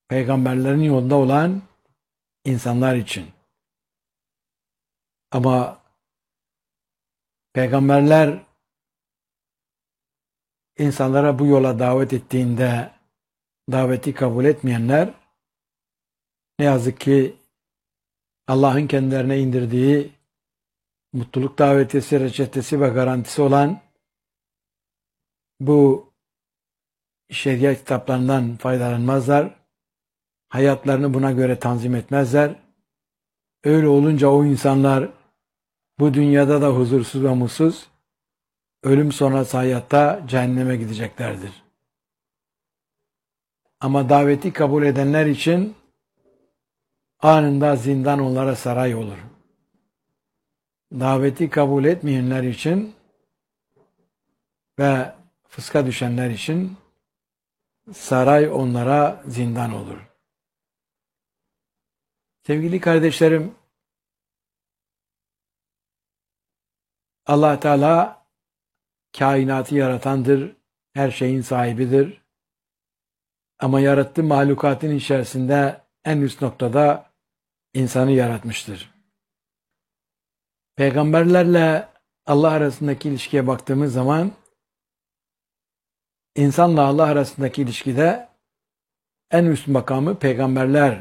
peygamberlerin yolunda olan insanlar için. Ama peygamberler insanlara bu yola davet ettiğinde daveti kabul etmeyenler ne yazık ki Allah'ın kendilerine indirdiği mutluluk davetiyesi, reçetesi ve garantisi olan bu şeriat kitaplarından faydalanmazlar. Hayatlarını buna göre tanzim etmezler. Öyle olunca o insanlar bu dünyada da huzursuz ve mutsuz, ölüm sonrası hayatta cehenneme gideceklerdir. Ama daveti kabul edenler için anında zindan onlara saray olur. Daveti kabul etmeyenler için ve fıska düşenler için saray onlara zindan olur. Sevgili kardeşlerim, Allah Teala kainatı yaratandır, her şeyin sahibidir. Ama yarattığı mahlukatın içerisinde en üst noktada insanı yaratmıştır. Peygamberlerle Allah arasındaki ilişkiye baktığımız zaman insanla Allah arasındaki ilişkide en üst makamı peygamberler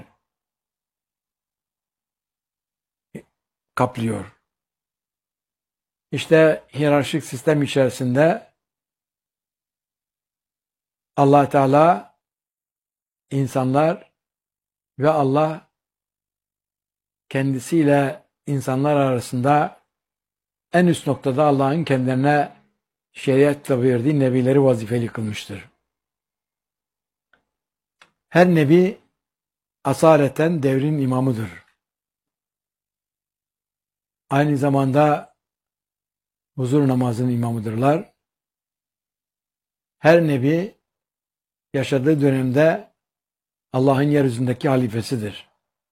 kaplıyor. İşte hiyerarşik sistem içerisinde Allah Teala, insanlar ve Allah kendisiyle insanlar arasında en üst noktada Allah'ın kendilerine şeriatla verdiği nebileri vazifeli kılmıştır. Her nebi asaleten devrin imamıdır. Aynı zamanda huzur namazının imamıdırlar. Her nebi yaşadığı dönemde Allah'ın yeryüzündeki halifesidir.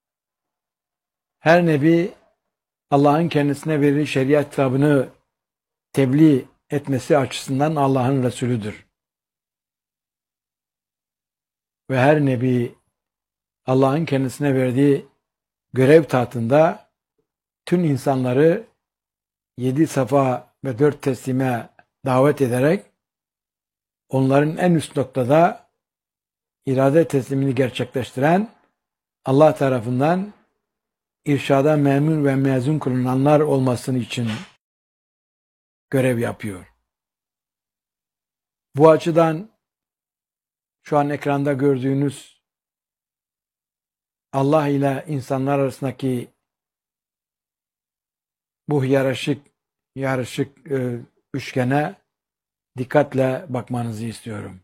Her nebi Allah'ın kendisine verdiği şeriat kitabını tebliğ etmesi açısından Allah'ın Resulüdür. Ve her nebi Allah'ın kendisine verdiği görev tahtında tüm insanları 7 safa ve 4 teslime davet ederek onların en üst noktada irade teslimini gerçekleştiren, Allah tarafından irşada memur ve mezun kılınanlar olmasını için görev yapıyor. Bu açıdan şu an ekranda gördüğünüz Allah ile insanlar arasındaki bu hiyerarşik üçgene dikkatle bakmanızı istiyorum.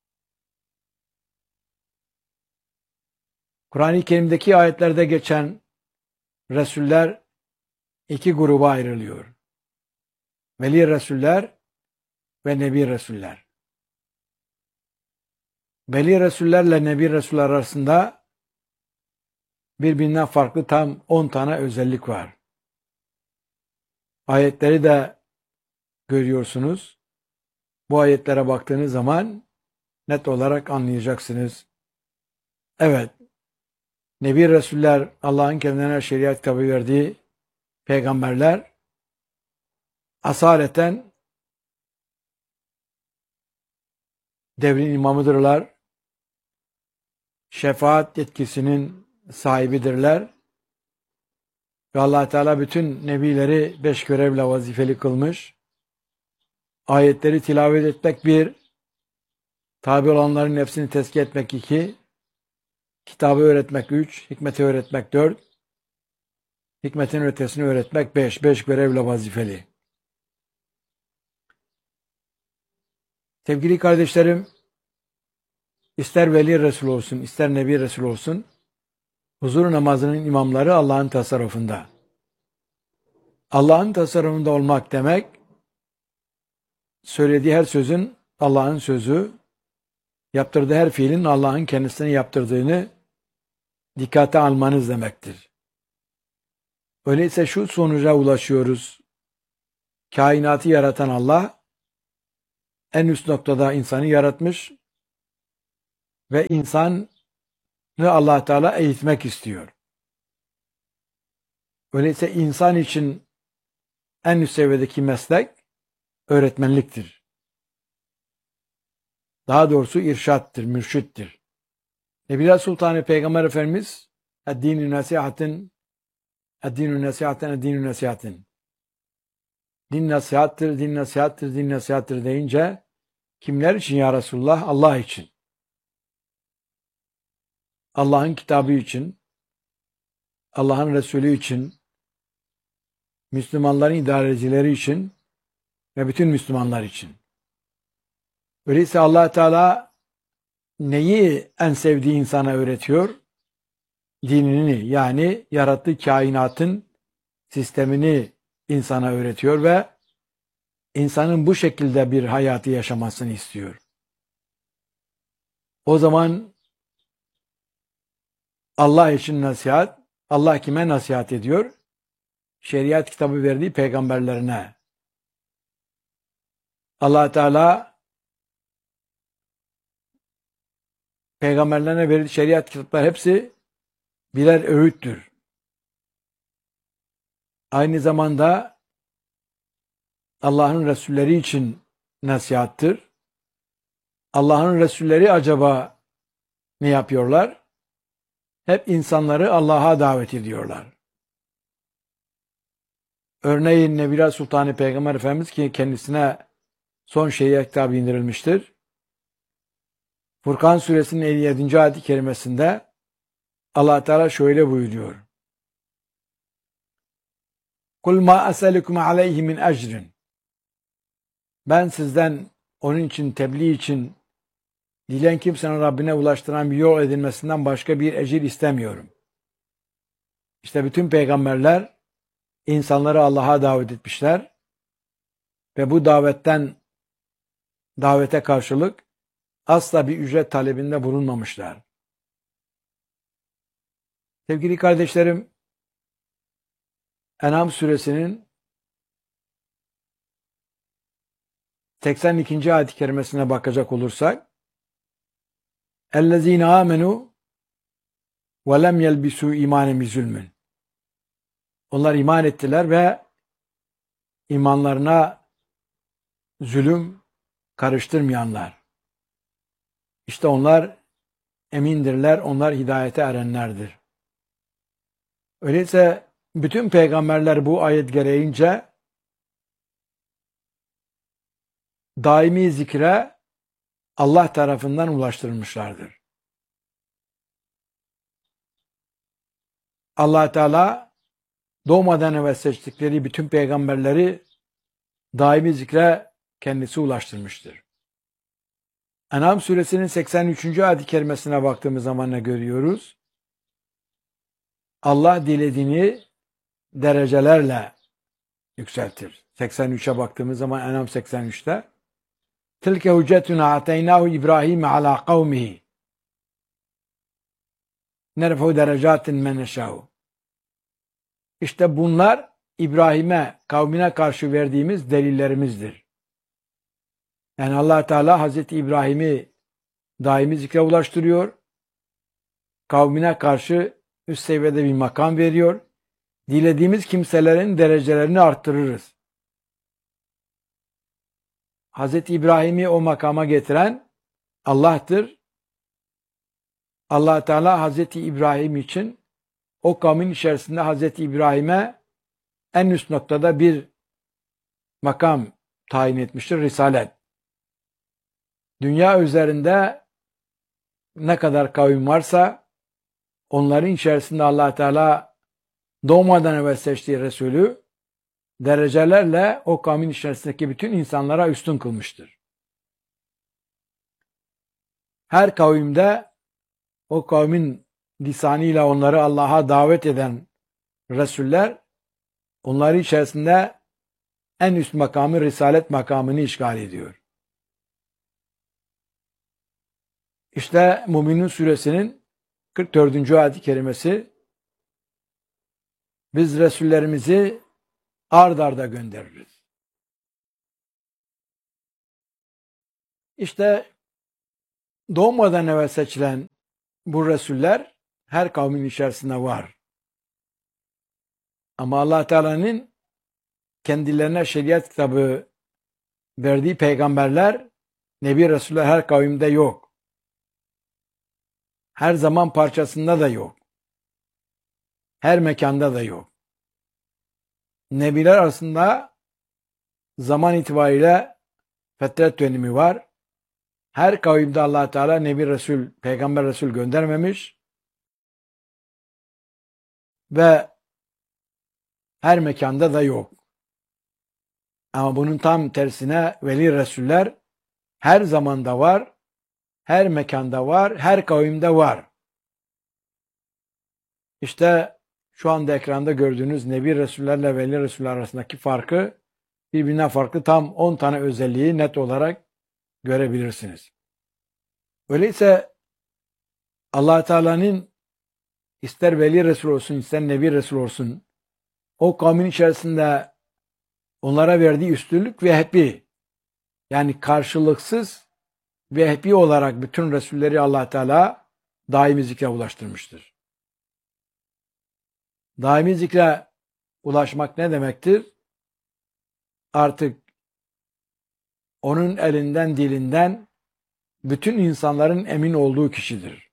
Kur'an-ı Kerim'deki ayetlerde geçen Resuller iki gruba ayrılıyor. Veli Resuller ve Nebi Resuller. Veli Resullerle Nebi Resuller arasında birbirinden farklı tam 10 tane özellik var. Ayetleri de görüyorsunuz. Bu ayetlere baktığınız zaman net olarak anlayacaksınız. Evet, Nebi Resuller Allah'ın kendilerine şeriat kitabı verdiği peygamberler asaleten devrin imamıdırlar. Şefaat yetkisinin sahibidirler. Ve Allah Teala bütün nebileri 5 görevle vazifeli kılmış. Ayetleri tilavet etmek 1, tabi olanların nefsini tezkiye etmek 2, kitabı öğretmek 3, hikmeti öğretmek 4, hikmetin ötesini öğretmek 5. 5 görevle vazifeli. Sevgili kardeşlerim, ister Veli Resul olsun, ister Nebi Resul olsun, huzur namazının imamları Allah'ın tasarrufunda. Allah'ın tasarrufunda olmak demek, söylediği her sözün Allah'ın sözü, yaptırdığı her fiilin Allah'ın kendisine yaptırdığını dikkate almanız demektir. Öyleyse şu sonuca ulaşıyoruz. Kainatı yaratan Allah, en üst noktada insanı yaratmış ve insan Allah Teala eğitmek istiyor. Öyleyse insan için en üst seviyedeki meslek öğretmenliktir. Daha doğrusu irşattır, mürşittir. Nebiler Sultanı Peygamber Efendimiz "Eddînü nasihatin, eddînü nasihatin, eddînü nasihatin." Din nasihattır, din nasihattır, din nasihattır deyince kimler için ya Resulullah? Allah için. Allah'ın kitabı için, Allah'ın Resulü için, Müslümanların idarecileri için ve bütün Müslümanlar için. Öyleyse Allah Teala neyi en sevdiği insana öğretiyor? Dinini, yani yarattığı kainatın sistemini insana öğretiyor ve insanın bu şekilde bir hayatı yaşamasını istiyor. O zaman Allah için nasihat, Allah kime nasihat ediyor? Şeriat kitabı verdiği peygamberlerine. Allah Teala peygamberlerine verdiği şeriat kitaplar hepsi birer öğüttür. Aynı zamanda Allah'ın Resulleri için nasihattır. Allah'ın Resulleri acaba ne yapıyorlar? Hep insanları Allah'a davet ediyorlar. Örneğin Nebiler Sultanı Peygamber Efendimiz ki kendisine son şeriat kitabı indirilmiştir. Furkan suresinin 57. ayet-i kerimesinde Allah Teala şöyle buyuruyor. "Kul ma eselukum aleyhi min ecrin." Ben sizden onun için, tebliğ için dileyen kimsenin Rabbine ulaştıran bir yol edilmesinden başka bir ecir istemiyorum. İşte bütün peygamberler insanları Allah'a davet etmişler ve bu davete karşılık asla bir ücret talebinde bulunmamışlar. Sevgili kardeşlerim, En'am suresinin 82. ayet-i kerimesine bakacak olursak اَلَّذ۪ينَ آمَنُوا وَلَمْ يَلْبِسُوا اِيمَانًا بِظُلْمٍ. Onlar iman ettiler ve imanlarına zulüm karıştırmayanlar. İşte onlar emindirler, onlar hidayete erenlerdir. Öyleyse bütün peygamberler bu ayet gereğince daimi zikre Allah tarafından ulaştırılmışlardır. Allah Teala doğmadan evvel seçtikleri bütün peygamberleri daimi zikre kendisi ulaştırmıştır. En'am suresinin 83. ayet-i kerimesine baktığımız zaman ne görüyoruz? Allah dilediğini derecelerle yükseltir. 83'e baktığımız zaman En'am 83'te "Tilke hüccetuna ateynahu İbrahim ala kavmihi nerfe'u derecatin men neşâ'u." İşte bunlar İbrahim'e, kavmine karşı verdiğimiz delillerimizdir. Yani Allah Teala Hazreti İbrahim'i daimi zikre ulaştırıyor. Kavmine karşı üst seviyede bir makam veriyor. Dilediğimiz kimselerin derecelerini arttırırız. Hazreti İbrahim'i o makama getiren Allah'tır. Allah Teala Hazreti İbrahim için o kavmin içerisinde Hazreti İbrahim'e en üst noktada bir makam tayin etmiştir, risalet. Dünya üzerinde ne kadar kavim varsa onların içerisinde Allah Teala doğmadan evvel seçtiği Resulü derecelerle o kavmin içerisindeki bütün insanlara üstün kılmıştır. Her kavimde o kavmin lisanıyla onları Allah'a davet eden Resuller onların içerisinde en üst makamı, risalet makamını işgal ediyor. İşte Müminun suresinin 44. ayet-i kerimesi biz Resullerimizi ard arda göndeririz. İşte doğmadan evvel seçilen bu Resuller her kavmin içerisinde var. Ama Allah Teala'nın kendilerine şeriat kitabı verdiği peygamberler, Nebi Resuller her kavimde yok. Her zaman parçasında da yok. Her mekanda da yok. Nebiler arasında zaman itibariyle fetret dönemi var. Her kavimde Allah Teala Nebi Resul, Peygamber Resul göndermemiş ve her mekanda da yok. Ama bunun tam tersine veli Resuller her zamanda var, her mekanda var, her kavimde var. İşte şu anda ekranda gördüğünüz Nebi Resullerle veli Resuller arasındaki farkı, birbirine farklı tam 10 tane özelliği net olarak görebilirsiniz. Öyleyse Allah Teala'nın ister veli Resul olsun, ister Nebi Resul olsun, o kavmin içerisinde onlara verdiği üstünlük vehbi, yani karşılıksız vehbi olarak bütün Resulleri Allah Teala daimi zikre ulaştırmıştır. Daimi zikre ulaşmak ne demektir? Artık onun elinden, dilinden bütün insanların emin olduğu kişidir.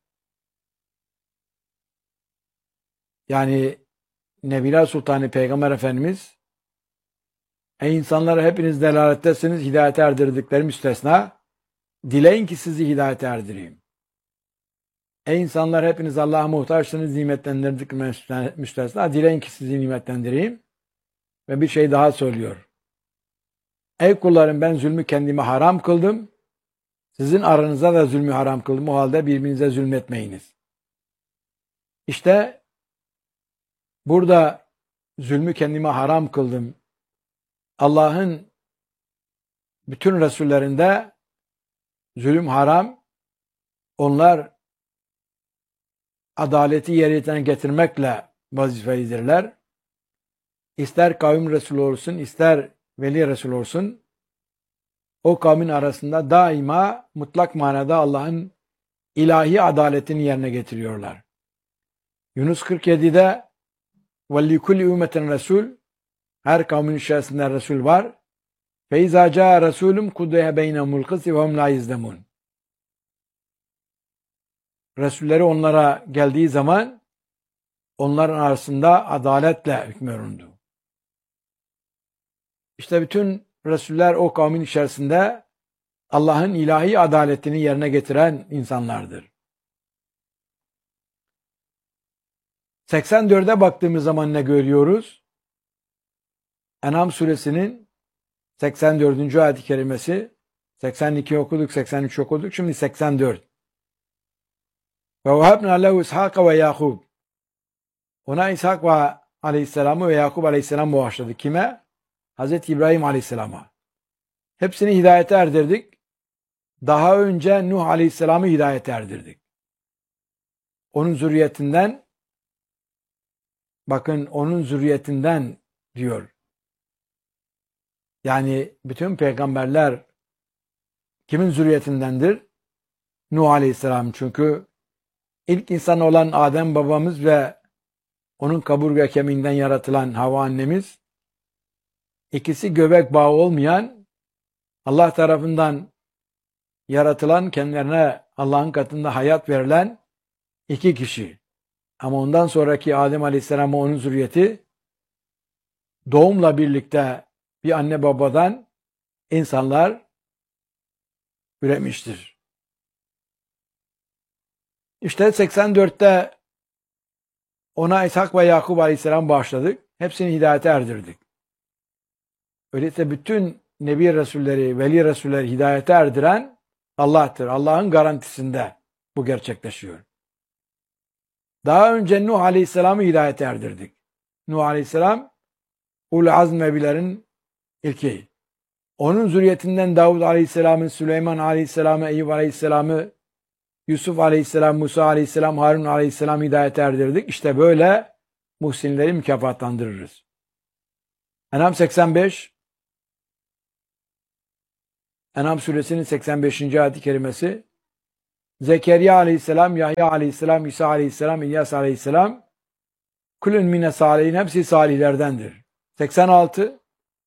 Yani Nebiler Sultanı Peygamber Efendimiz, ey insanlar hepiniz delalettesiniz, hidayete erdirdikleri müstesna, dileyin ki sizi hidayete erdireyim. Ey insanlar hepiniz Allah'a muhtaçsınız, nimetlendirdik müstesna, dileyin ki sizi nimetlendireyim. Ve bir şey daha söylüyor. Ey kullarım, ben zulmü kendime haram kıldım. Sizin aranıza da zulmü haram kıldım. O halde birbirinize zulmetmeyiniz. İşte burada zulmü kendime haram kıldım. Allah'ın bütün Resullerinde zulüm haram. Onlar adaleti yerine getirmekle vazifelidirler. İster kavim Resulü olsun, ister veli Resul olsun, o kavmin arasında daima mutlak manada Allah'ın ilahi adaletini yerine getiriyorlar. Yunus 47'de وَلِّكُلِّ ümmeten Resul, her kavmin içerisinde Resul var. فَاِذَا جَاءَ رَسُولٌ قُضِيَ بَيْنَهُمُ الْقِسْطِ وَهُمْ لَا يُظْلَمُونَ. Resulleri onlara geldiği zaman onların arasında adaletle hükmüründü. İşte bütün Resuller o kavmin içerisinde Allah'ın ilahi adaletini yerine getiren insanlardır. 84'e baktığımız zaman ne görüyoruz? En'am suresinin 84. ayet-i kerimesi, 82 okuduk, 83 okuduk, şimdi 84. Ve vehebna lehu İshak ve Yakub. Ona İshak ve Aleyhisselam'ı ve Yakub Aleyhisselam bağışladı. Kime? Hazreti İbrahim Aleyhisselam'a. Hepsini hidayete erdirdik. Daha önce Nuh Aleyhisselam'ı hidayete erdirdik. Onun zürriyetinden, bakın onun zürriyetinden diyor. Yani bütün peygamberler kimin zürriyetindendir? Nuh Aleyhisselam, çünkü ilk insan olan Adem babamız ve onun kaburga kemiğinden yaratılan Havva annemiz, ikisi göbek bağı olmayan, Allah tarafından yaratılan, kendilerine Allah'ın katında hayat verilen iki kişi. Ama ondan sonraki Adem Aleyhisselam ve onun zürriyeti doğumla birlikte bir anne babadan insanlar üremiştir. İşte 84'te ona İshak ve Yakub Aleyhisselam bağışladık. Hepsini hidayete erdirdik. Öyleyse bütün Nebi Resulleri, Veli Resulleri hidayete erdiren Allah'tır. Allah'ın garantisinde bu gerçekleşiyor. Daha önce Nuh Aleyhisselam'ı hidayete erdirdik. Nuh Aleyhisselam Ul Azm Nebilerin ilki. Onun zürriyetinden Davud Aleyhisselam'ı, Süleyman Aleyhisselam'ı, Eyüp Aleyhisselam'ı, Yusuf Aleyhisselam, Musa Aleyhisselam, Harun Aleyhisselam hidayete erdirdik. İşte böyle muhsinleri mükafatlandırırız. En'am 85, En'am suresinin 85. ayet-i kerimesi, Zekeriya aleyhisselam, Yahya aleyhisselam, İsa aleyhisselam, İlyas aleyhisselam kulün mine salihin, hepsi salihlerdendir. 86.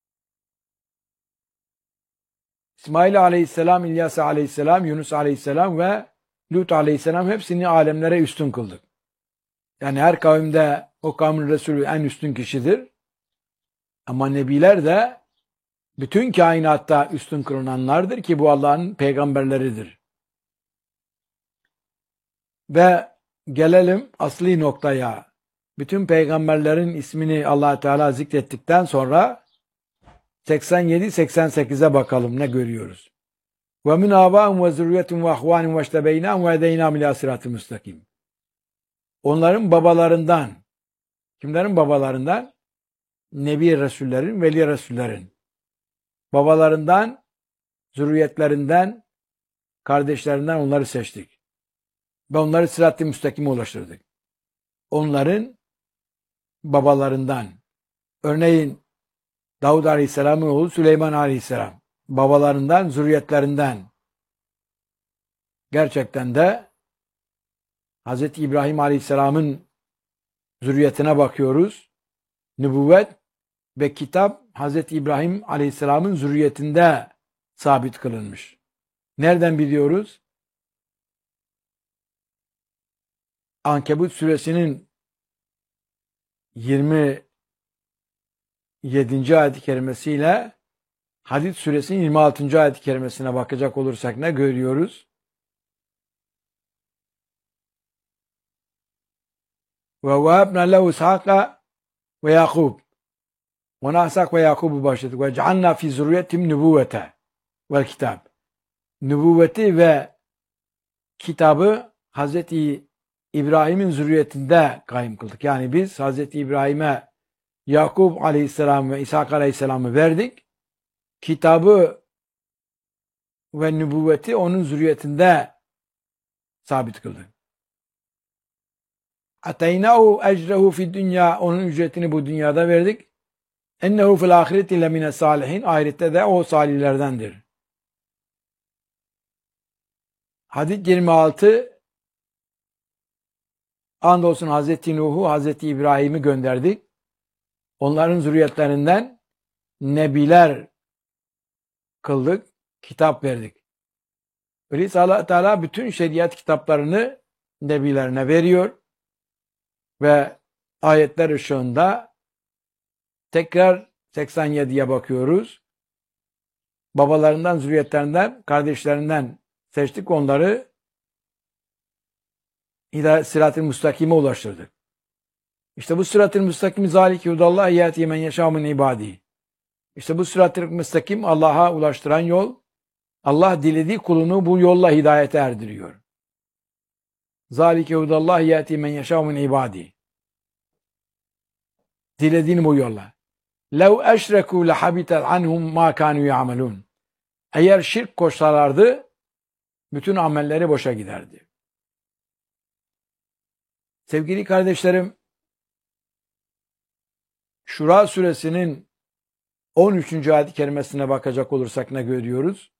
İsmail aleyhisselam, İlyas aleyhisselam, Yunus aleyhisselam ve Lut aleyhisselam hepsini alemlere üstün kıldık. Yani her kavimde o kavmin Resulü en üstün kişidir. Ama nebiler de bütün kainatta üstün kılınanlardır ki bu Allah'ın peygamberleridir. Ve gelelim asli noktaya. Bütün peygamberlerin ismini Allah Teala zikrettikten sonra 87-88'e bakalım ne görüyoruz. Ve min âbâhum ve zürriyetum ve ahvânim ve iştebeynâhum ve edeynâhum ilâ sirât-ı müstakim. Onların babalarından, kimlerin babalarından? Nebi Resullerin, Veli Resullerin. Babalarından, zürriyetlerinden, kardeşlerinden onları seçtik. Ve onları sırat-ı müstakime ulaştırdık. Onların babalarından. Örneğin Davud Aleyhisselam'ın oğlu Süleyman Aleyhisselam. Babalarından, zürriyetlerinden. Gerçekten de Hz. İbrahim Aleyhisselam'ın zürriyetine bakıyoruz. Nübüvvet ve kitap Hz. İbrahim Aleyhisselam'ın zürriyetinde sabit kılınmış. Nereden biliyoruz? Ankebut suresinin 27. ayet-i kerimesiyle Hadid suresinin 26. ayet-i kerimesine bakacak olursak ne görüyoruz? Ve vehebna lehu İshaka ve Yakub. Ona İshak ve Yakub'u başladık. Ve cealna fi zürriyetim nübüvvete vel kitab. Nübüvveti ve kitabı Hazreti İbrahim'in zürriyetinde kaim kıldık. Yani biz Hazreti İbrahim'e Yakub Aleyhisselam ve İshak Aleyhisselam'ı verdik. Kitabı ve nübüvveti onun zürriyetinde sabit kıldık. Ateynahu ecrehu fi dünya, onun ücretini bu dünyada verdik. Ennehu fil ahireti lemine salihin, ahirette de o salihlerdendir. Hadid 26. Andolsun Hazreti Nuh'u, Hazreti İbrahim'i gönderdik. Onların zürriyetlerinden nebiler kıldık, kitap verdik. Öyleyse Allah Teala bütün şeriat kitaplarını nebilerine veriyor ve ayetler ışığında tekrar 87'ye bakıyoruz. Babalarından, zürriyetlerinden, kardeşlerinden seçtik, onları sırat-ı müstakime ulaştırdık. İşte bu sırat-ı müstakim zâlike hudallah yâti men yeşâ min ibâdî. İşte bu sırat-ı müstakim Allah'a ulaştıran yol. Allah dilediği kulunu bu yolla hidayete erdiriyor. Zâlike hudallah yâti men yeşâ min ibâdî. Dilediğini bu yolla. Lev eşrekû lehabitet anhum mâ kânû ya'melûn. Eğer şirk koşsalardı bütün amelleri boşa giderdi. Sevgili kardeşlerim, Şura suresinin 13. ayet-i kerimesine bakacak olursak ne görüyoruz?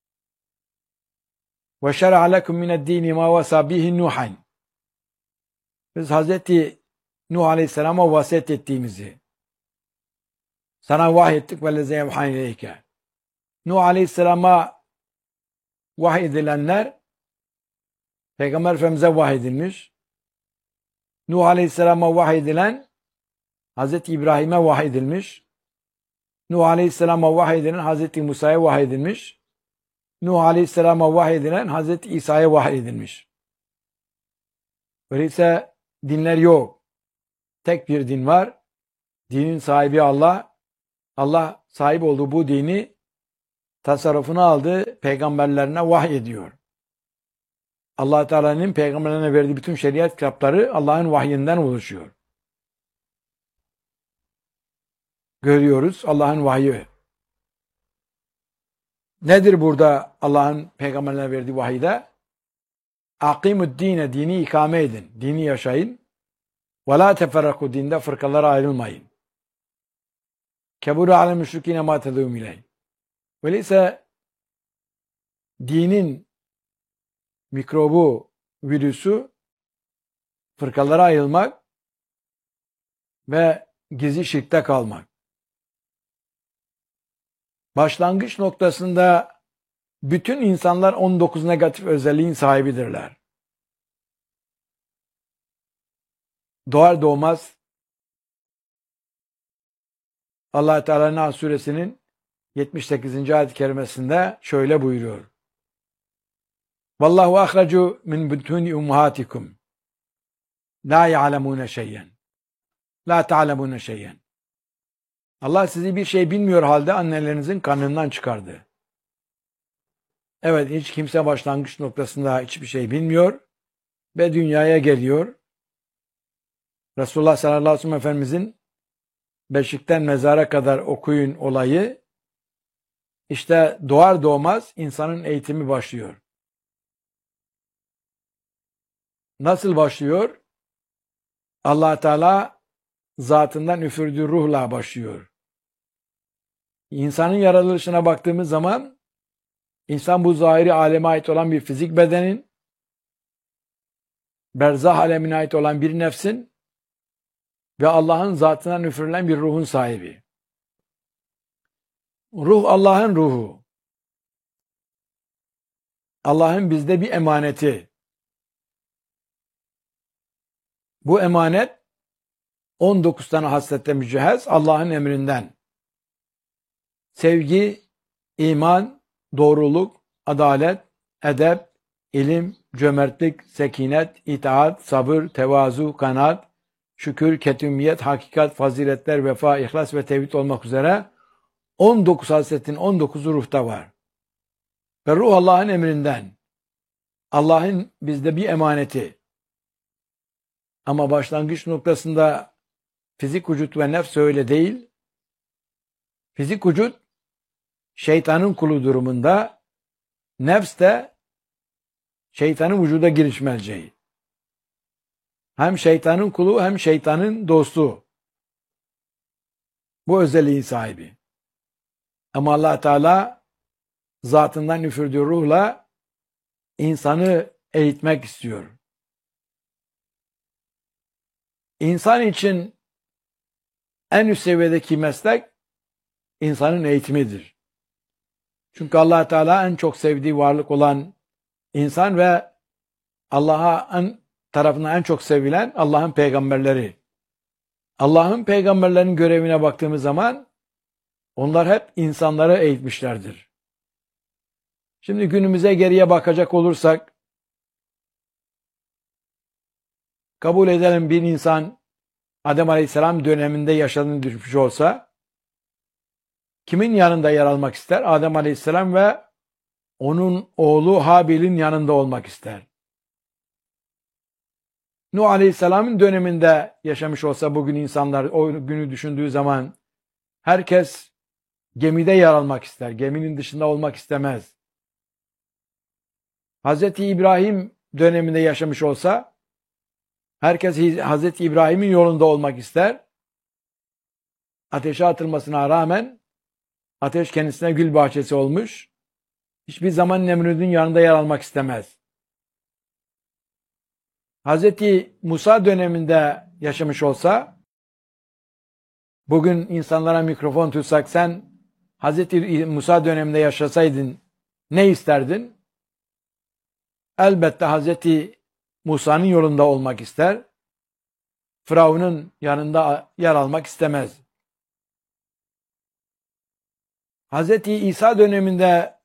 وَشَرَعَ لَكُمْ مِنَ الدِّينِ مَا وَسَى بِهِ نُوحًا. Biz Hazreti Nuh Aleyhisselam'a vasiyet ettiğimizi sana vahyettik وَلَّذَا يَوْحَى إِلَيْكَ. Nuh Aleyhisselam'a vahyedilenler Peygamber Efendimiz'e vahyedilmiş. Nuh Aleyhisselam'a vahyedilen Hazreti İbrahim'e vahyedilmiş. Nuh Aleyhisselam'a vahyedilen Hazreti Musa'ya vahyedilmiş. Nuh Aleyhisselam'a vahyedilen Hazreti İsa'ya vahyedilmiş. Öyleyse dinler yok. Tek bir din var. Dinin sahibi Allah. Allah sahip olduğu bu dini tasarrufunu aldı, peygamberlerine vahyediyor. Allah Teala'nın peygamberlerine verdiği bütün şeriat kitapları Allah'ın vahyinden oluşuyor. Görüyoruz Allah'ın vahyi. Nedir burada Allah'ın peygamberlerine verdiği vahide? Akimud dine, dini ikame edin, dini yaşayın. Ve la teferraku, dinde fırkalara ayrılmayın. Keburu alel müşrikine ma tedûm ileyh. Öyleyse dinin mikrobu, virüsü fırkalara ayrılmak ve gizli şirkte kalmak. Başlangıç noktasında bütün insanlar 19 negatif özelliğin sahibidirler. Doğar doğmaz Allah Teala Nahl suresinin 78. ayet-i kerimesinde şöyle buyuruyor. Vallahu ahracu min butuni ummahatikum la ya'lemune şey'en. La ta'lemune şey'en. Allah sizi bir şey bilmiyor halde annelerinizin karnından çıkardı. Evet, hiç kimse başlangıç noktasında hiçbir şey bilmiyor ve dünyaya geliyor. Resulullah sallallahu aleyhi ve sellem Efendimizin beşikten mezara kadar okuyun olayı, işte doğar doğmaz insanın eğitimi başlıyor. Nasıl başlıyor? Allah Teala zatından üfürdüğü ruhla başlıyor. İnsanın yaratılışına baktığımız zaman insan bu zahiri aleme ait olan bir fizik bedenin, berzah alemine ait olan bir nefsin ve Allah'ın zatından üfürülen bir ruhun sahibi. Ruh Allah'ın ruhu. Allah'ın bizde bir emaneti. Bu emanet 19 tane haslette mücehhez Allah'ın emrinden. Sevgi, iman, doğruluk, adalet, edep, ilim, cömertlik, sekinet, itaat, sabır, tevazu, kanaat, şükür, ketumiyet, hakikat, faziletler, vefa, ihlas ve tevhid olmak üzere 19 hasletin 19'u ruhta var. Ve ruh Allah'ın emrinden. Allah'ın bizde bir emaneti. Ama başlangıç noktasında fizik vücut ve nefs öyle değil. Fizik vücut şeytanın kulu durumunda, nefs de şeytanın vücuda giriş merceği. Hem şeytanın kulu hem şeytanın dostu. Bu özelliğin sahibi. Ama Allah Teala zatından üfürdüğü ruhla insanı eğitmek istiyor. İnsan için en üst seviyedeki meslek insanın eğitimidir. Çünkü Allah Teala en çok sevdiği varlık olan insan ve Allah'a tarafından en çok sevilen Allah'ın peygamberleri. Allah'ın peygamberlerinin görevine baktığımız zaman onlar hep insanları eğitmişlerdir. Şimdi günümüze geriye bakacak olursak, kabul edelim bir insan Adem Aleyhisselam döneminde yaşadığını düşmüş olsa, kimin yanında yer almak ister? Adem Aleyhisselam ve onun oğlu Habil'in yanında olmak ister. Nuh Aleyhisselam'ın döneminde yaşamış olsa bugün insanlar o günü düşündüğü zaman herkes gemide yer almak ister. Geminin dışında olmak istemez. Hazreti İbrahim döneminde yaşamış olsa herkes Hazreti İbrahim'in yolunda olmak ister. Ateşe atılmasına rağmen ateş kendisine gül bahçesi olmuş. Hiçbir zaman Nemrut'un yanında yer almak istemez. Hazreti Musa döneminde yaşamış olsa, bugün insanlara mikrofon tutsak sen Hazreti Musa döneminde yaşasaydın ne isterdin? Elbette Hazreti Musa'nın yolunda olmak ister. Firavun'un yanında yer almak istemez. Hazreti İsa döneminde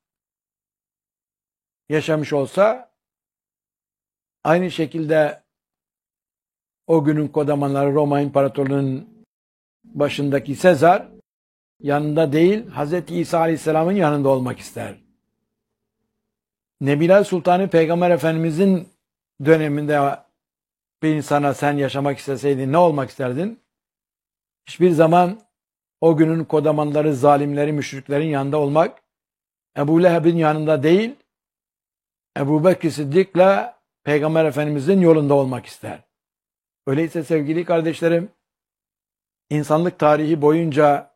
yaşamış olsa aynı şekilde o günün kodamanları Roma İmparatorluğu'nun başındaki Sezar yanında değil Hazreti İsa Aleyhisselam'ın yanında olmak ister. Nebiler Sultanı Peygamber Efendimizin döneminde bir insana sen yaşamak isteseydin ne olmak isterdin? Hiçbir zaman o günün kodamanları, zalimleri, müşriklerin yanında olmak, Ebu Leheb'in yanında değil, Ebu Bekir Sıddık'la Peygamber Efendimizin yolunda olmak ister. Öyleyse sevgili kardeşlerim, insanlık tarihi boyunca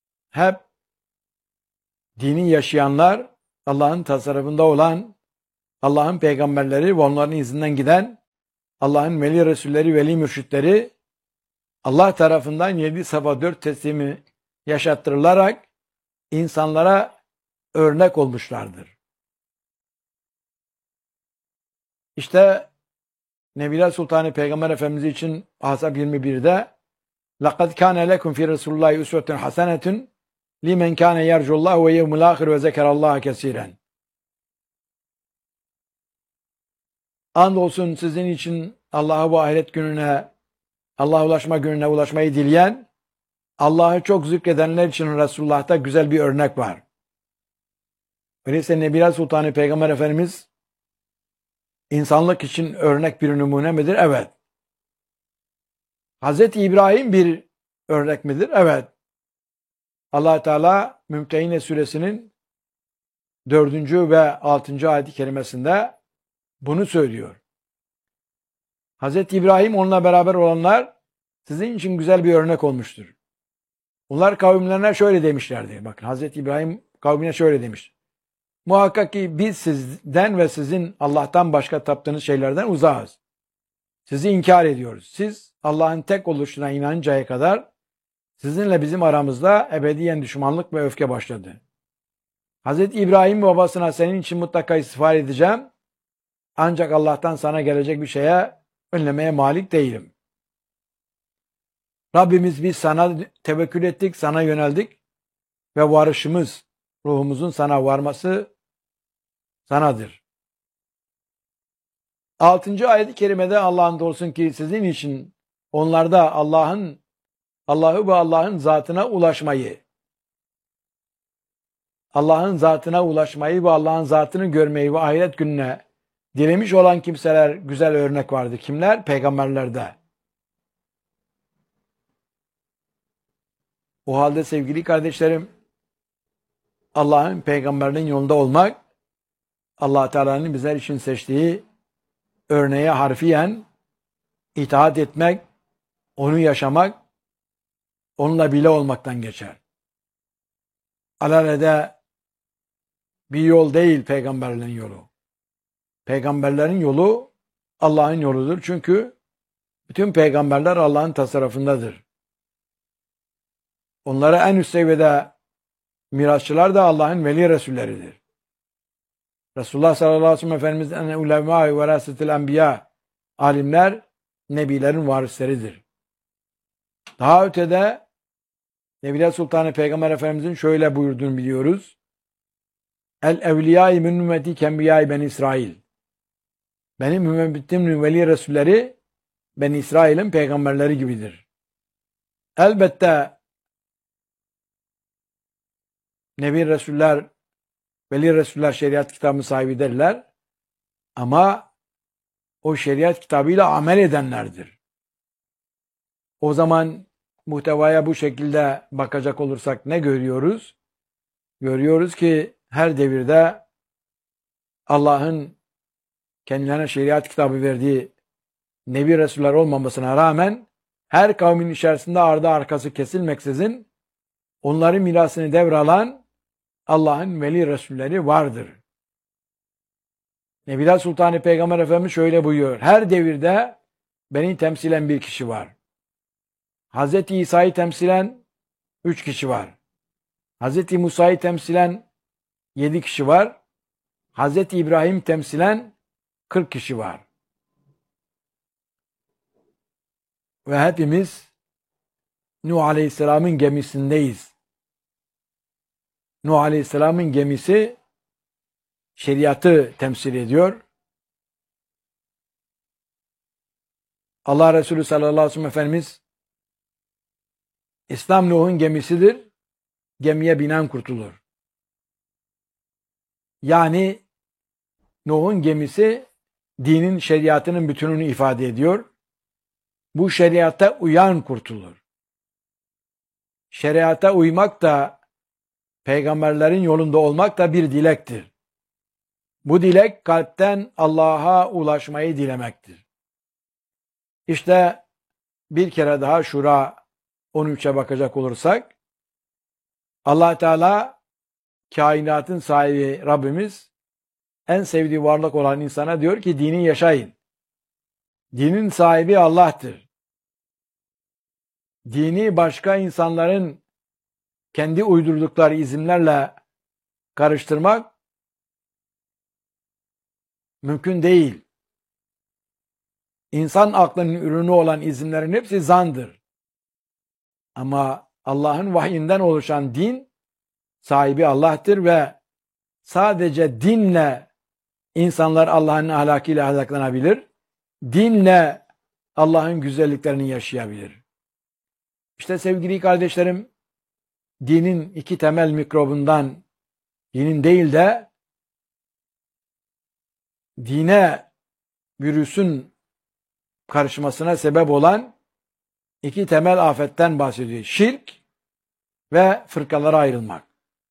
hep dini yaşayanlar, Allah'ın tasarrufunda olan Allah'ın peygamberleri ve onların izinden giden Allah'ın veli resulleri, veli mürşitleri Allah tarafından 7 safa 4 teslimi yaşattırılarak insanlara örnek olmuşlardır. İşte Nebiler Sultanı Peygamber Efendimiz için Ahzab 21'de لَقَدْ كَانَ لَكُمْ فِي رَسُولِ اللّٰهِ اُسْوَةٌ حَسَنَةٌ لِمَنْ كَانَ يَرْجُ اللّٰهُ وَيَوْمُ الْآخِرِ وَذَكَرَ اللّٰهَ كَثِيرًا. Andolsun sizin için Allah'a bu ahiret gününe, Allah'a ulaşma gününe ulaşmayı dileyen, Allah'ı çok zikredenler için Resulullah'ta güzel bir örnek var. Öyleyse Nebiler Sultanı Peygamber Efendimiz insanlık için örnek bir numune midir? Evet. Hazreti İbrahim bir örnek midir? Evet. Allah Teala Mümtehine suresinin 4. ve 6. ayet-i kerimesinde bunu söylüyor. Hazreti İbrahim onunla beraber olanlar sizin için güzel bir örnek olmuştur. Onlar kavimlerine şöyle demişlerdi. Bakın Hazreti İbrahim kavmine şöyle demiş. Muhakkak ki biz sizden ve sizin Allah'tan başka taptığınız şeylerden uzağız. Sizi inkar ediyoruz. Siz Allah'ın tek oluşuna inanıncaya kadar sizinle bizim aramızda ebediyen düşmanlık ve öfke başladı. Hazreti İbrahim babasına senin için mutlaka istiğfar edeceğim. Ancak Allah'tan sana gelecek bir şeye önlemeye malik değilim. Rabbimiz biz sana tevekkül ettik, sana yöneldik ve varışımız, ruhumuzun sana varması sanadır. 6. ayet-i kerimede Allah'ın olsun ki sizin için onlarda Allah'ı ve Allah'ın zatına ulaşmayı, Allah'ın zatına ulaşmayı ve Allah'ın zatını görmeyi ve ahiret gününe dilemiş olan kimseler güzel örnek vardı. Kimler? Peygamberlerde. O halde sevgili kardeşlerim, Allah'ın peygamberinin yolunda olmak, Allah Teala'nın bizler için seçtiği örneğe harfiyen itaat etmek, onu yaşamak, onunla bile olmaktan geçer. Alelade bir yol değil peygamberlerin yolu. Peygamberlerin yolu Allah'ın yoludur. Çünkü bütün peygamberler Allah'ın tasarrufundadır. Onlara en üst seviyede mirasçılar da Allah'ın veli resulleridir. Resulullah sallallahu aleyhi ve sellem Efendimiz'den ulema-i verasetil enbiya, alimler nebilerin varisleridir. Daha ötede Nebiler Sultanı Peygamber Efendimiz'in şöyle buyurduğunu biliyoruz. El evliyâ-i min ümmeti kembiyâ-i ben İsrail. Benim ümmetimin veli resulleri ben İsrail'in peygamberleri gibidir. Elbette Nebi Resuller, veli Resuller şeriat kitabı sahibi derler. Ama o şeriat kitabıyla amel edenlerdir. O zaman muhtevaya bu şekilde bakacak olursak ne görüyoruz? Görüyoruz ki her devirde Allah'ın kendilerine şeriat kitabı verdiği Nebi Resuller olmamasına rağmen her kavmin içerisinde ardı arkası kesilmeksizin onların mirasını devralan Allah'ın veli Resulleri vardır. Nebiler Sultanı Peygamber Efendimiz şöyle buyuruyor. Her devirde beni temsilen bir kişi var. Hazreti İsa'yı temsilen 3 kişi var. Hazreti Musa'yı temsilen 7 kişi var. Hazreti İbrahim temsilen 40 kişi var. Ve hepimiz Nuh Aleyhisselam'ın gemisindeyiz. Nuh Aleyhisselam'ın gemisi şeriatı temsil ediyor. Allah Resulü sallallahu aleyhi ve sellem Efendimiz İslam Nuh'un gemisidir. Gemiye binen kurtulur. Yani Nuh'un gemisi dinin şeriatının bütününü ifade ediyor. Bu şeriata uyan kurtulur. Şeriata uymak da peygamberlerin yolunda olmak da bir dilektir. Bu dilek kalpten Allah'a ulaşmayı dilemektir. İşte bir kere daha Şura 13'e bakacak olursak Allah Teala kainatın sahibi Rabbimiz en sevdiği varlık olan insana diyor ki dini yaşayın. Dinin sahibi Allah'tır. Dini başka insanların kendi uydurdukları izimlerle karıştırmak mümkün değil. İnsan aklının ürünü olan izimlerin hepsi zandır. Ama Allah'ın vahyinden oluşan din sahibi Allah'tır ve sadece dinle insanlar Allah'ın ahlakıyla ahlaklanabilir. Dinle Allah'ın güzelliklerini yaşayabilir. İşte sevgili kardeşlerim, dinin iki temel mikrobundan, dinin değil de dine virüsün karışmasına sebep olan iki temel afetten bahsediyor. Şirk ve fırkalara ayrılmak.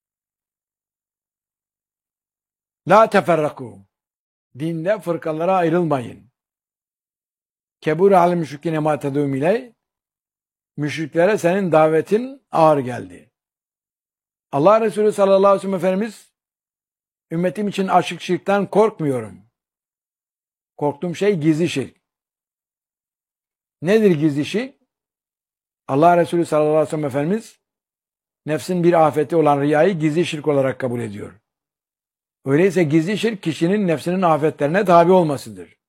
La teferraku. Dinde fırkalara ayrılmayın. Kebur al müşrikine ma tedum iley. Müşriklere senin davetin ağır geldi. Allah Resulü sallallahu aleyhi ve sellem Efendimiz, ümmetim için açık şirkten korkmuyorum. Korktuğum şey gizli şirk. Nedir gizli şirk? Allah Resulü sallallahu aleyhi ve sellem Efendimiz, nefsin bir afeti olan riyayı gizli şirk olarak kabul ediyor. Öyleyse gizli şirk kişinin nefsinin afetlerine tabi olmasıdır.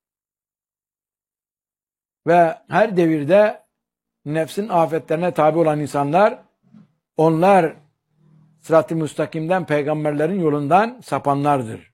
Ve her devirde nefsin afetlerine tabi olan insanlar, onlar sırat-ı müstakimden, peygamberlerin yolundan sapanlardır.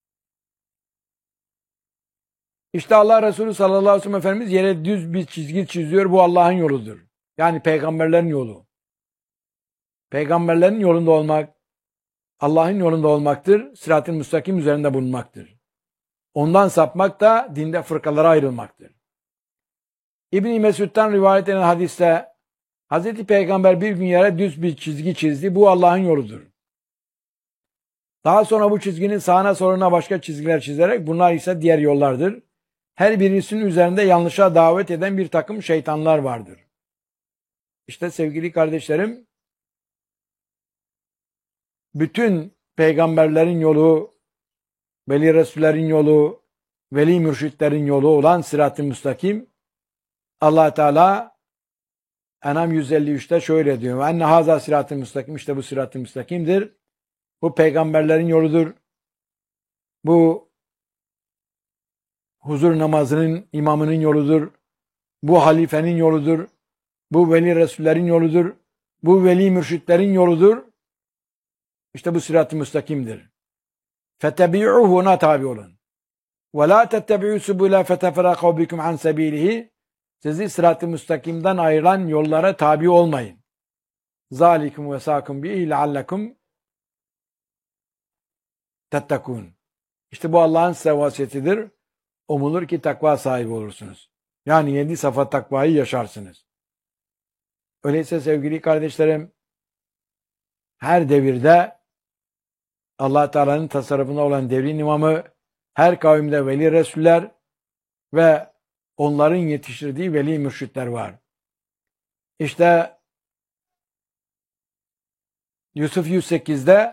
İşte Allah Resulü sallallahu aleyhi ve sellem Efendimiz yere düz bir çizgi çiziyor. Bu Allah'ın yoludur. Yani peygamberlerin yolu. Peygamberlerin yolunda olmak, Allah'ın yolunda olmaktır. Sırat-ı müstakim üzerinde bulunmaktır. Ondan sapmak da dinde fırkalara ayrılmaktır. İbn-i Mesud'dan rivayet edilen hadiste Hazreti Peygamber bir gün yere düz bir çizgi çizdi. Bu Allah'ın yoludur. Daha sonra bu çizginin sağına soluna başka çizgiler çizerek bunlar ise diğer yollardır. Her birisinin üzerinde yanlışa davet eden bir takım şeytanlar vardır. İşte sevgili kardeşlerim, bütün peygamberlerin yolu, veli resullerin yolu, veli mürşitlerin yolu olan sırat-ı müstakim, Allah Teala En'am 153'te şöyle diyor. Enne haza sırat-ı müstakim, işte bu sırat-ı müstakimdir. Bu peygamberlerin yoludur. Bu huzur namazının imamının yoludur. Bu halifenin yoludur. Bu veli resullerin yoludur. Bu veli mürşitlerin yoludur. İşte bu sırat-ı müstakimdir. Fetebi'uhu, ona tabi olun. Ve la tettebi'u subula feteferaku bikum an sebilihi. Sizi sırat-ı müstakimden ayıran yollara tabi olmayın. Zalikum ve sakum bihi leallekum tettekûn. İşte bu Allah'ın size vasiyetidir. Umulur ki takva sahibi olursunuz. Yani 7 safa takvayı yaşarsınız. Öyleyse sevgili kardeşlerim, her devirde Allah Teala'nın tasarrufunda olan devrin imamı, her kavimde veli resuller ve onların yetiştirdiği veli mürşitler var. İşte Yusuf 108'de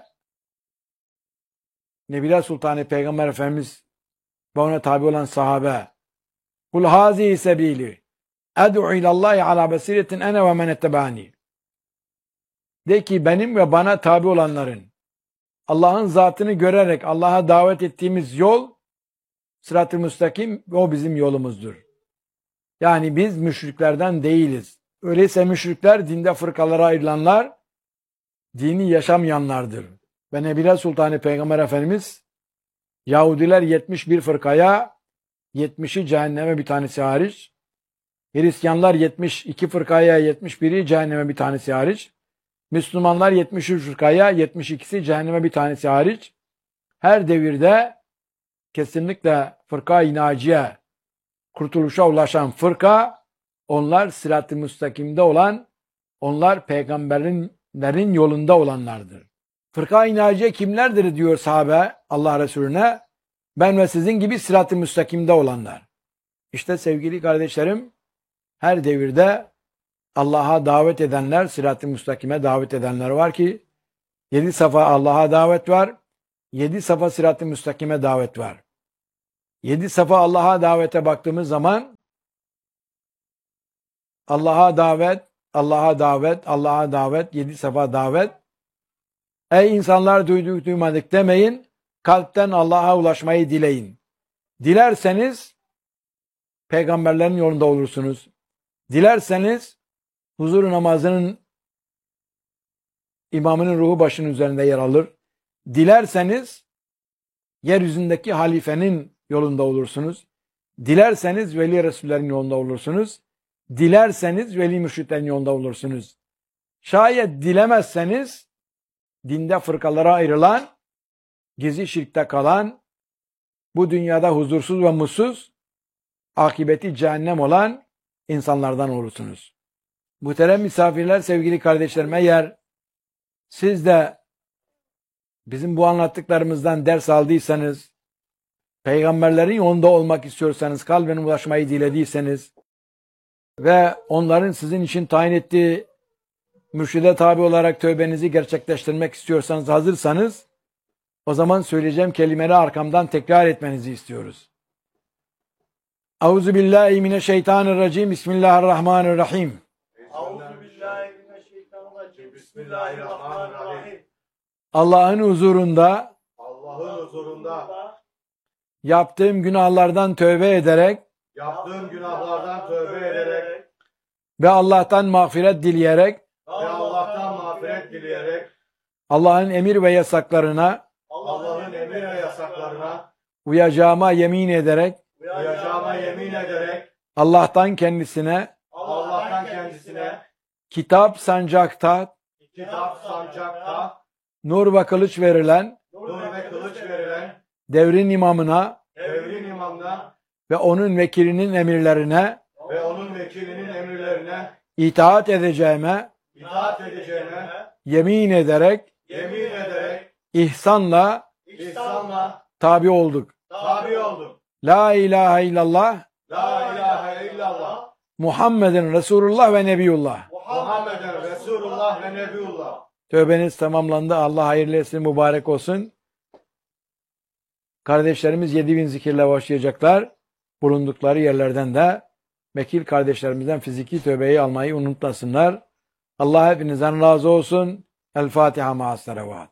Nebiler Sultanı Peygamber Efendimiz ve ona tabi olan sahabe, kul hazihi sebili ed'u ilallahi ala basiretin ene ve men ettebani. De ki benim ve bana tabi olanların Allah'ın zatını görerek Allah'a davet ettiğimiz yol sırat-ı müstakim, o bizim yolumuzdur. Yani biz müşriklerden değiliz. Öyleyse müşrikler dinde fırkalara ayrılanlar, dini yaşamayanlardır. Ve Nebiler Sultanı Peygamber Efendimiz Yahudiler 71 fırkaya, 70'i cehenneme bir tanesi hariç, Hristiyanlar 72 fırkaya, 71'i cehenneme bir tanesi hariç, Müslümanlar 73 fırkaya, 72'si cehenneme bir tanesi hariç, her devirde kesinlikle fırka-i naciye, kurtuluşa ulaşan fırka, onlar sırat-ı müstakimde olan, onlar peygamberlerin yolunda olanlardır. Fırka-i naciye kimlerdir diyor sahabe Allah Resulüne? Ben ve sizin gibi sırat-ı müstakimde olanlar. İşte sevgili kardeşlerim, her devirde Allah'a davet edenler, sırat-ı müstakime davet edenler var ki 7 safa Allah'a davet var. 7 safa sırat-ı müstakime davet var. 7 safa Allah'a davete baktığımız zaman Allah'a davet, Allah'a davet, Allah'a davet, 7 safa davet. Ey insanlar, duyduk duymadık demeyin, kalpten Allah'a ulaşmayı dileyin. Dilerseniz peygamberlerin yolunda olursunuz. Dilerseniz huzur namazının imamının ruhu başının üzerinde yer alır. Dilerseniz yeryüzündeki halifenin yolunda olursunuz. Dilerseniz veli resullerin yolunda olursunuz. Dilerseniz veli mürşitlerin yolunda olursunuz. Şayet dilemezseniz dinde fırkalara ayrılan, gizli şirkte kalan, bu dünyada huzursuz ve mutsuz, akıbeti cehennem olan insanlardan olursunuz. Muhterem misafirler, sevgili kardeşlerim, eğer siz de bizim bu anlattıklarımızdan ders aldıysanız, peygamberlerin yolunda olmak istiyorsanız, kalben ulaşmayı dilediyseniz ve onların sizin için tayin ettiği mürşide tabi olarak tövbenizi gerçekleştirmek istiyorsanız, hazırsanız, o zaman söyleyeceğim kelimeleri arkamdan tekrar etmenizi istiyoruz. Euzubillahimineşşeytanirracim. Bismillahirrahmanirrahim. Bismillahirrahmanirrahim. Allah'ın huzurunda yaptığım günahlardan tövbe ederek ve Allah'tan mağfiret dileyerek Allah'ın emir ve yasaklarına uyacağıma yemin ederek Allah'tan kendisine kitap sancakta nur ve kılıç verilen devrin imamına ve onun vekilinin emirlerine itaat edeceğime yemin ederek ihsanla tabi olduk. La ilahe illallah Muhammeden Resulullah ve Nebiyullah. Tövbeniz tamamlandı. Allah hayırlı etsin, mübarek olsun. Kardeşlerimiz 7000 zikirle başlayacaklar. Bulundukları yerlerden de vekil kardeşlerimizden fiziki tövbeyi almayı unutmasınlar. Allah hepinizden razı olsun. El Fatiha ma'as salavat.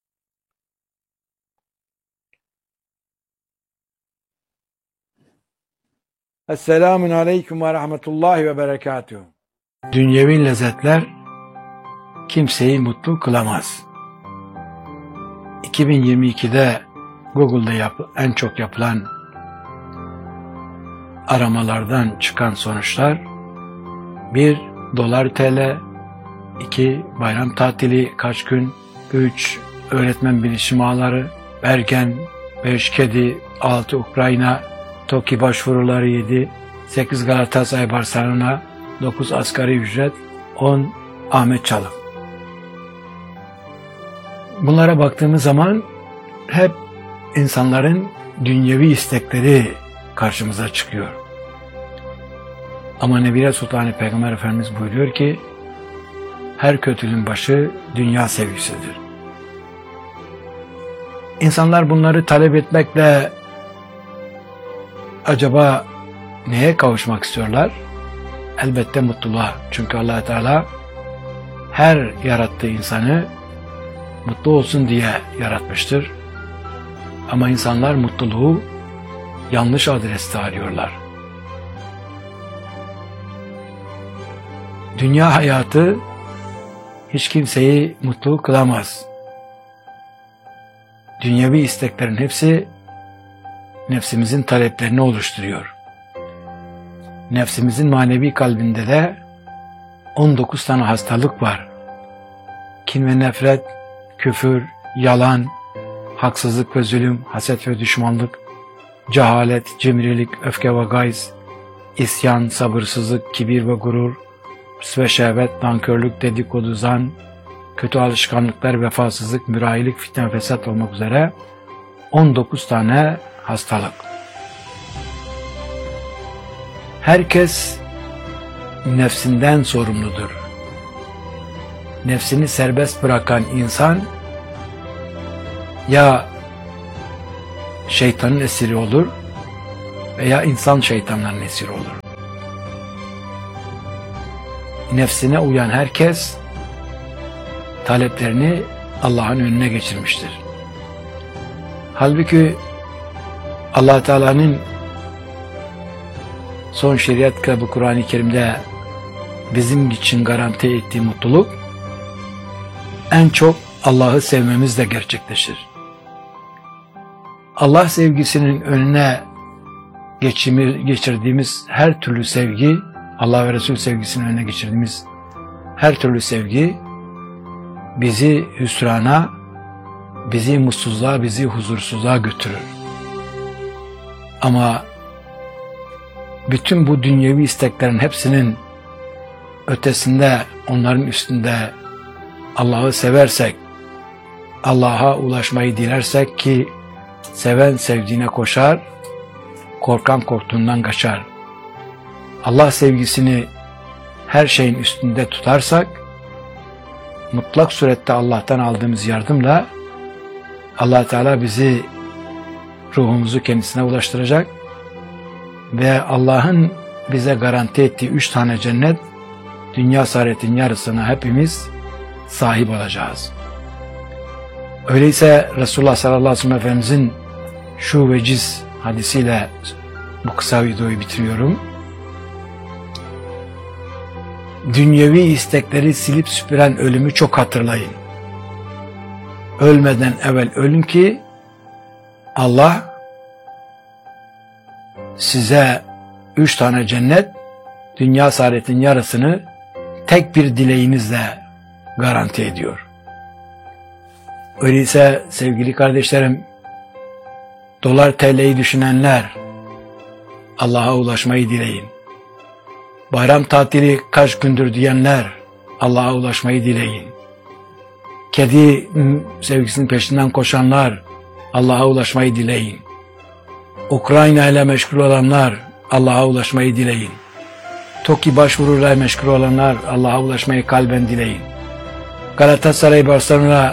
Esselamun aleyküm ve rahmetullahi ve berekatuhu. Dünyevi lezzetler kimseyi mutlu kılamaz. 2022'de Google'da en çok yapılan aramalardan çıkan sonuçlar: 1. Dolar TL, 2. Bayram tatili kaç gün, 3. Öğretmen bilişim ağları, Bergen, 5 kedi, 6 Ukrayna, TOKİ başvuruları 7, 8 Galatasaray Barcelona, 9 asgari ücret, 10 Ahmet Çalık. Bunlara baktığımız zaman hep insanların dünyevi istekleri karşımıza çıkıyor. Ama Nebire Sultanı Peygamber Efendimiz buyuruyor ki, her kötülüğün başı dünya sevgisidir. İnsanlar bunları talep etmekle acaba neye kavuşmak istiyorlar? Elbette mutluluğa. Çünkü Allah Teala her yarattığı insanı mutlu olsun diye yaratmıştır. Ama insanlar mutluluğu yanlış adreste arıyorlar. Dünya hayatı hiç kimseyi mutlu kılamaz. Dünyevi isteklerin hepsi nefsimizin taleplerini oluşturuyor. Nefsimizin manevi kalbinde de 19 tane hastalık var. Kin ve nefret, küfür, yalan, haksızlık ve zulüm, haset ve düşmanlık, cehalet, cimrilik, öfke ve gayz, isyan, sabırsızlık, kibir ve gurur, hırs ve şehvet, nankörlük, dedikodu, zan, kötü alışkanlıklar, vefasızlık, mürahilik, fitne, fesat olmak üzere 19 tane hastalık. Herkes nefsinden sorumludur. Nefsini serbest bırakan insan ya şeytanın esiri olur veya insan şeytanların esiri olur. Nefsine uyan herkes taleplerini Allah'ın önüne geçirmiştir. Halbuki Allah Teala'nın son şeriat kitabı Kur'an-ı Kerim'de bizim için garanti ettiği mutluluk en çok Allah'ı sevmemizle gerçekleşir. Allah sevgisinin önüne geçirdiğimiz her türlü sevgi, Allah ve Resul sevgisinin önüne geçirdiğimiz her türlü sevgi bizi hüsrana, bizi mutsuzluğa, bizi huzursuzluğa götürür. Ama bütün bu dünyevi isteklerin hepsinin ötesinde, onların üstünde Allah'ı seversek, Allah'a ulaşmayı dilersek ki seven sevdiğine koşar, korkan korktuğundan kaçar. Allah sevgisini her şeyin üstünde tutarsak, mutlak surette Allah'tan aldığımız yardımla Allah Teala bizi, ruhumuzu kendisine ulaştıracak ve Allah'ın bize garanti ettiği 3 tane cennet, dünya saadetin yarısına hepimiz sahip olacağız. Öyleyse Resulullah sallallahu aleyhi ve sellem Efendimizin şu veciz hadisiyle bu kısa videoyu bitiriyorum. Dünyevi istekleri silip süpüren ölümü çok hatırlayın. Ölmeden evvel ölün ki Allah size 3 tane cennet, dünya saadetin yarısını tek bir dileğinizle garanti ediyor. Öyleyse sevgili kardeşlerim, dolar TL'yi düşünenler Allah'a ulaşmayı dileyin. Bayram tatili kaç gündür diyenler Allah'a ulaşmayı dileyin. Kedi sevgisinin peşinden koşanlar Allah'a ulaşmayı dileyin. Ukrayna ile meşgul olanlar Allah'a ulaşmayı dileyin. TOKİ başvuruyla meşgul olanlar Allah'a ulaşmayı kalben dileyin. Galatasaray Barcelona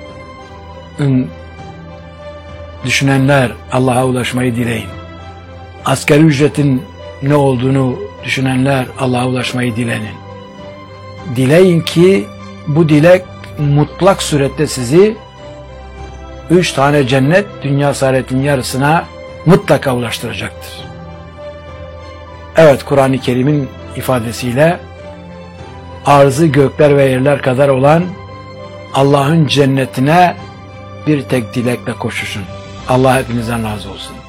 düşünenler Allah'a ulaşmayı dileyin. Asgari ücretin ne olduğunu düşünenler Allah'a ulaşmayı dileyin. Dileyin ki bu dilek mutlak surette sizi 3 tane cennet, dünya saadetin yarısına mutlaka ulaştıracaktır. Evet, Kur'an-ı Kerim'in ifadesiyle arzı gökler ve yerler kadar olan Allah'ın cennetine bir tek dilekle koşuşun. Allah hepinizden razı olsun.